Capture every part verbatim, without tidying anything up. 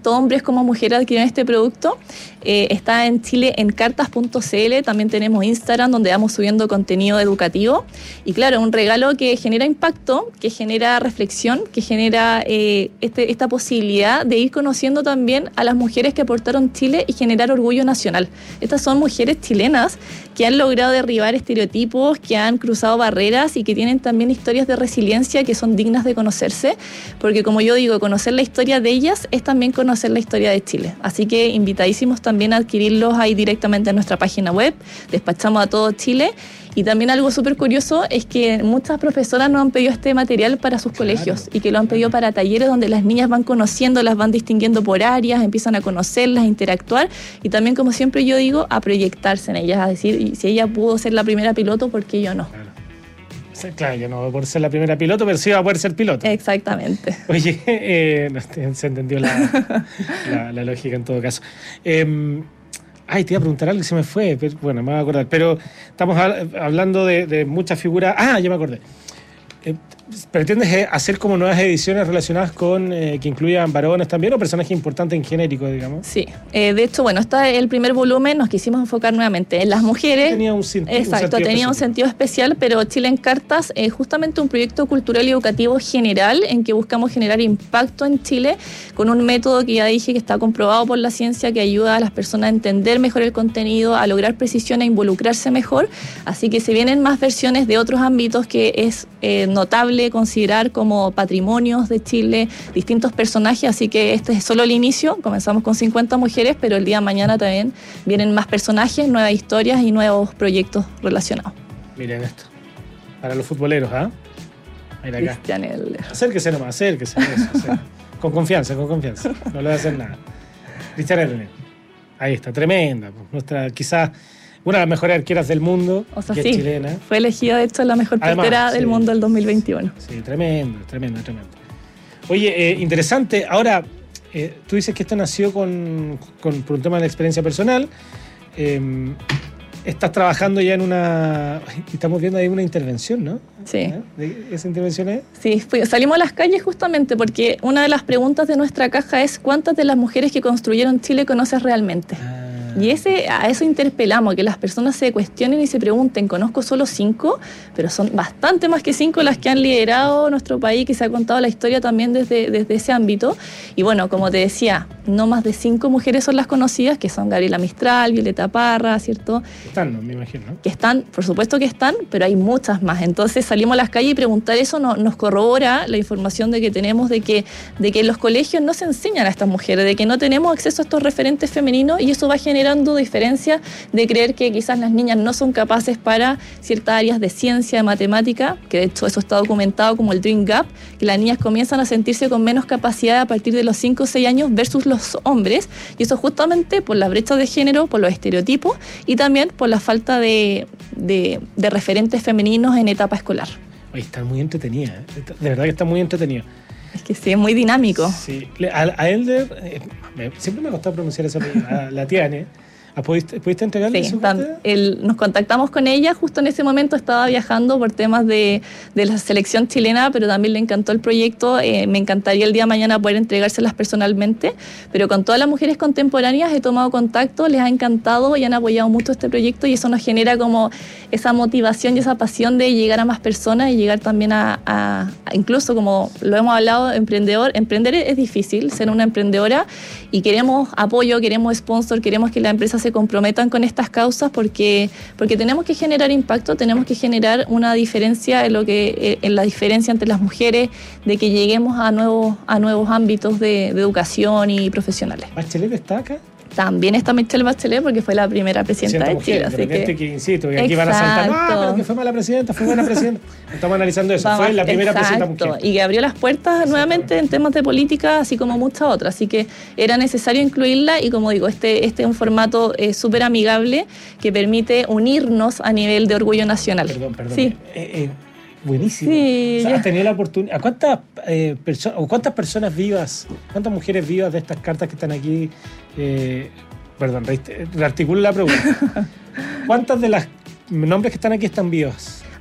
tanto hombres como mujeres adquirieron este producto. Eh, está en Chile en cartas punto c l, también tenemos Instagram donde vamos subiendo contenido educativo y claro, un regalo que genera impacto, que genera reflexión, que genera eh, este, esta posibilidad de ir conociendo también a las mujeres que aportaron Chile y generar orgullo nacional. Estas son mujeres chilenas que han logrado derribar estereotipos, que han cruzado barreras y que tienen también historias de resiliencia que son dignas de conocerse, porque como yo digo, conocer la historia de ellas es también conocer la historia de Chile. Así que invitadísimos también también adquirirlos ahí directamente en nuestra página web. Despachamos a todo Chile. Y también algo súper curioso es que muchas profesoras nos han pedido este material para sus claro, colegios y que lo han pedido para talleres donde las niñas van conociendo, las van distinguiendo por áreas, empiezan a conocerlas, a interactuar y también, como siempre yo digo, a proyectarse en ellas, a decir, si ella pudo ser la primera piloto, ¿por qué yo no? Claro. Claro, yo no voy a poder ser la primera piloto, pero sí va a poder ser piloto. Exactamente. Oye, eh, no, se entendió la, la, la lógica en todo caso. Eh, ay, te iba a preguntar algo y se me fue, pero, bueno, me voy a acordar. Pero estamos hablando de, de muchas figuras. Ah, ya me acordé. Eh, ¿Pretendes hacer como nuevas ediciones relacionadas con eh, que incluyan varones también o personajes importantes en genérico, digamos? Sí, eh, de hecho, bueno, este es el primer volumen, nos quisimos enfocar nuevamente en las mujeres. Tenía un, senti- Exacto, un sentido tenía especial. un sentido especial, pero Chile en Cartas es justamente un proyecto cultural y educativo general en que buscamos generar impacto en Chile con un método que ya dije que está comprobado por la ciencia, que ayuda a las personas a entender mejor el contenido, a lograr precisión, a involucrarse mejor. Así que se vienen más versiones de otros ámbitos que es eh, notable considerar como patrimonios de Chile, distintos personajes, así que este es solo el inicio, comenzamos con cincuenta mujeres, pero el día de mañana también vienen más personajes, nuevas historias y nuevos proyectos relacionados. Miren esto, para los futboleros, ¿ah? ¿eh? Mira acá. Cristian Elder. Acérquese nomás, acérquese. Eso, acérquese. Con confianza, con confianza, no le voy a hacer nada. Cristian Elder, ahí está, tremenda, nuestra quizás una de las mejores arqueras del mundo, o sea, que sí, es chilena. Fue elegida, de hecho, la mejor portera del sí. mundo del dos mil veintiuno. Sí, tremendo, tremendo, tremendo. Oye, eh, interesante. Ahora, eh, tú dices que esto nació con, con, por un tema de la experiencia personal. Eh, estás trabajando ya en una... Estamos viendo ahí una intervención, ¿no? Sí. ¿Eh? ¿De esa intervención es? Sí, fui, salimos a las calles justamente porque una de las preguntas de nuestra caja es ¿cuántas de las mujeres que construyeron Chile conoces realmente? Ah. Y ese, a eso interpelamos, que las personas se cuestionen y se pregunten, conozco solo cinco, pero son bastante más que cinco las que han liderado nuestro país, que se ha contado la historia también desde, desde ese ámbito. Y bueno, como te decía, no más de cinco mujeres son las conocidas, que son Gabriela Mistral, Violeta Parra, ¿cierto? Están, ¿no? Me imagino, ¿no? Que están, por supuesto que están, pero hay muchas más. Entonces salimos a las calles y preguntar eso no, nos corrobora la información de que tenemos de que, de que en los colegios no se enseñan a estas mujeres, de que no tenemos acceso a estos referentes femeninos y eso va a generar generando diferencias de creer que quizás las niñas no son capaces para ciertas áreas de ciencia, de matemática, que de hecho eso está documentado como el Dream Gap, que las niñas comienzan a sentirse con menos capacidad a partir de los cinco o seis años versus los hombres, y eso justamente por la brecha de género, por los estereotipos y también por la falta de, de, de referentes femeninos en etapa escolar. Oye, está muy entretenida, ¿eh? De verdad que está muy entretenida. Es que sí, es muy dinámico. Sí, a, a Elder, eh, me, siempre me ha costado pronunciar esa palabra, la Tiane. ¿Pudiste, ¿Pudiste entregarle sí, su tan, el, nos contactamos con ella, justo en ese momento estaba viajando por temas de, de la selección chilena, pero también le encantó el proyecto, eh, me encantaría el día de mañana poder entregárselas personalmente, pero con todas las mujeres contemporáneas he tomado contacto, les ha encantado y han apoyado mucho este proyecto y eso nos genera como esa motivación y esa pasión de llegar a más personas y llegar también a, a, a incluso como lo hemos hablado, emprendedor, emprender es difícil, ser una emprendedora y queremos apoyo, queremos sponsor, queremos que la empresa se comprometan con estas causas porque, porque tenemos que generar impacto, tenemos que generar una diferencia en, lo que, en la diferencia entre las mujeres, de que lleguemos a nuevos, a nuevos ámbitos de, de educación y profesionales. ¿Bachelet está acá? También está Michelle Bachelet porque fue la primera presidenta de Chile. Mujer, así que, que insisto, que aquí van a saltar, no, pero que fue mala presidenta, fue buena presidenta. Estamos analizando eso, Vamos, fue la primera exacto, presidenta mujer. Y que abrió las puertas nuevamente en temas de política, así como muchas otras. Así que era necesario incluirla y como digo, este, este es un formato eh, súper amigable que permite unirnos a nivel de orgullo nacional. Perdón, perdón. Sí. Eh, eh, buenísimo. Sí, o sea, has tenido la oportunidad. ¿A cuántas, eh, perso- o cuántas personas vivas, cuántas mujeres vivas de estas cartas que están aquí? Eh, perdón, rearticulo la pregunta. ¿Cuántas de las nombres que están aquí están vivas?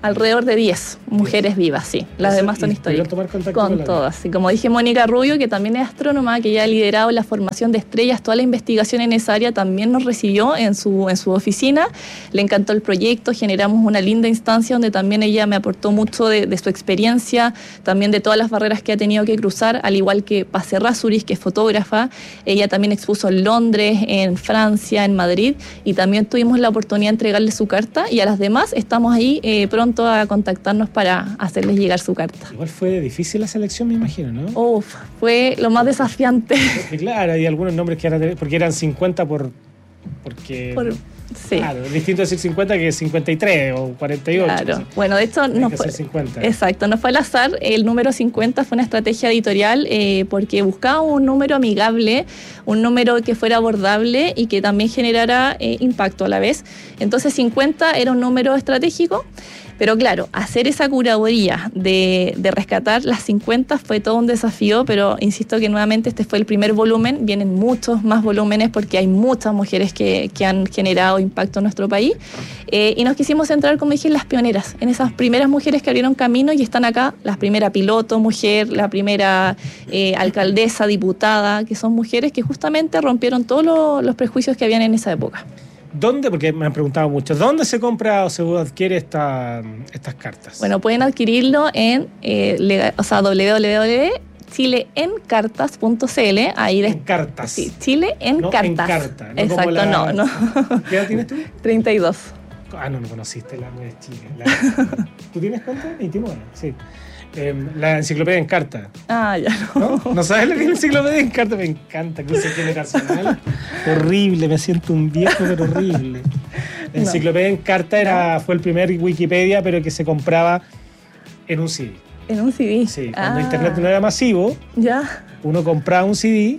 Alrededor de diez mujeres vivas, sí. Las demás son históricas. Tomar contacto con con todas. Y como dije, Mónica Rubio, que también es astrónoma, que ya ha liderado la formación de estrellas, toda la investigación en esa área, también nos recibió en su, en su oficina. Le encantó el proyecto, generamos una linda instancia donde también ella me aportó mucho de, de su experiencia, también de todas las barreras que ha tenido que cruzar, al igual que Paz Errázuriz, que es fotógrafa. Ella también expuso en Londres, en Francia, en Madrid, y también tuvimos la oportunidad de entregarle su carta, y a las demás estamos ahí eh, pronto a contactarnos para hacerles llegar su carta. Igual fue difícil la selección, me imagino, ¿no? Uf, fue lo más desafiante. Porque, claro, hay algunos nombres que eran, porque eran cincuenta por... porque... Por, sí. Claro, es distinto decir cincuenta que cincuenta y tres o cuarenta y ocho. Claro. Así. Bueno, de hecho no que fue cincuenta. Exacto, no fue al azar. El número cincuenta fue una estrategia editorial eh, porque buscaba un número amigable, un número que fuera abordable y que también generara eh, impacto a la vez. Entonces cincuenta era un número estratégico. Pero claro, hacer esa curaduría de, de rescatar las cincuenta fue todo un desafío, pero insisto que nuevamente este fue el primer volumen, vienen muchos más volúmenes porque hay muchas mujeres que, que han generado impacto en nuestro país, eh, y nos quisimos centrar, como dije, en las pioneras, en esas primeras mujeres que abrieron camino y están acá, la primera piloto mujer, la primera eh, alcaldesa, diputada, que son mujeres que justamente rompieron todos lo, los prejuicios que habían en esa época. ¿Dónde? Porque me han preguntado mucho, ¿dónde se compra o se adquiere esta, estas cartas? Bueno, pueden adquirirlo en eh, lega, o sea, doble u doble u doble u punto chile en cartas punto c l. Ahí de, en cartas. Sí, Chile en no, cartas. En carta. No Exacto, la, no, no. ¿Qué edad tienes tú? treinta y dos. Ah, no, no conociste la de Chile. La, ¿tú tienes cuánto? veintinueve, sí. Eh, la enciclopedia en carta. Ah, ya no. ¿No? ¿No sabes lo que es la enciclopedia en carta? Me encanta, cruce generacional. Horrible, me siento un viejo, pero horrible. La enciclopedia no. en carta era, fue el primer Wikipedia, pero que se compraba en un C D. ¿En un C D? Sí, cuando ah. internet no era masivo, ya. uno compraba un C D.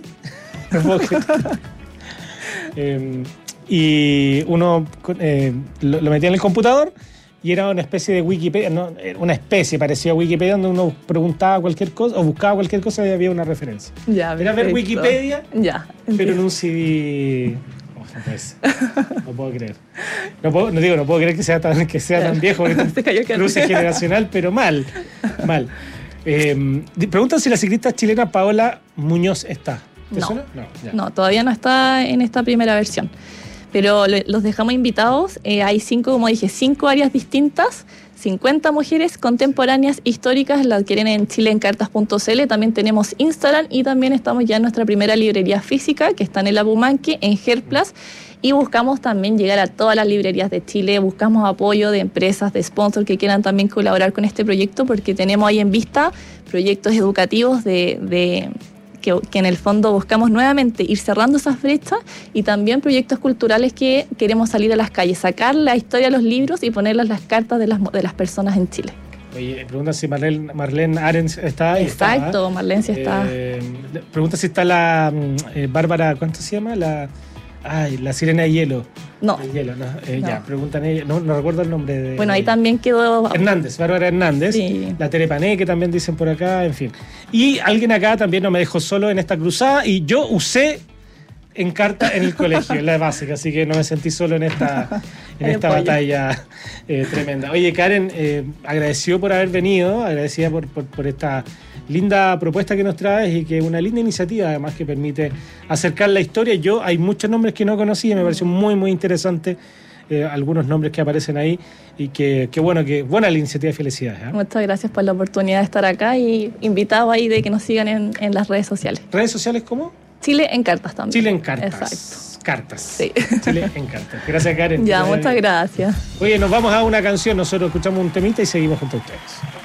eh, y uno eh, lo, lo metía en el computador. Y era una especie de Wikipedia, no, una especie parecía a Wikipedia, donde uno preguntaba cualquier cosa o buscaba cualquier cosa y había una referencia. Ya, era ver Wikipedia, ya, pero en un C D. Oh, no, puede ser. No puedo creer. No, puedo, no digo, no puedo creer que sea tan, que sea tan viejo, porque cruce generacional, pero mal. mal. Eh, preguntan si la ciclista chilena Paola Muñoz está. ¿Te no, suena? No, ya. no, todavía no está en esta primera versión. Pero los dejamos invitados. Eh, hay cinco, como dije, cinco áreas distintas, cincuenta mujeres contemporáneas históricas, la adquieren en chile en cartas punto c l. También tenemos Instagram y también estamos ya en nuestra primera librería física, que está en el Apumanque, en Herplas. Y buscamos también llegar a todas las librerías de Chile, buscamos apoyo de empresas, de sponsors que quieran también colaborar con este proyecto, porque tenemos ahí en vista proyectos educativos de... de Que, que en el fondo buscamos nuevamente ir cerrando esas brechas, y también proyectos culturales que queremos salir a las calles, sacar la historia de los libros y ponerlas las cartas de las, de las personas en Chile. Oye, pregunta si Marlene, Marlene Arens está ahí. Exacto, está, Marlene sí está. Eh, pregunta si está la eh, Bárbara, ¿cuánto se llama? La, ay, la Sirena de Hielo. No. De hielo, no. Eh, no. Ya, preguntan ella. No, no recuerdo el nombre de. Bueno, ahí también quedó. Hernández, Bárbara Hernández. Sí. La Tere Pané, que también dicen por acá, en fin. Y alguien acá también no me dejó solo en esta cruzada, y yo usé en carta en el colegio, en la básica, así que no me sentí solo en esta, en esta batalla eh, tremenda. Oye, Karen, eh, agradecido por haber venido, agradecida por, por, por esta linda propuesta que nos traes, y que es una linda iniciativa además que permite acercar la historia. Yo hay muchos nombres que no conocía, me pareció muy muy interesante eh, algunos nombres que aparecen ahí, y que, que bueno, que buena la iniciativa, de felicidades. ¿eh? Muchas gracias por la oportunidad de estar acá, y invitado ahí de que nos sigan en, en las redes sociales. ¿Redes sociales cómo? Chile en cartas también. Chile en cartas. Exacto. Cartas. Sí. Chile en cartas. Gracias, Karen. Ya, muchas gracias. Oye, nos vamos a una canción, nosotros escuchamos un temita y seguimos junto a ustedes.